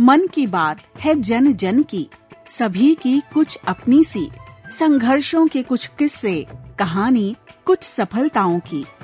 मन की बात है जन जन की, सभी की कुछ अपनी सी, संघर्षों के कुछ किस्से, कहानी कुछ सफलताओं की।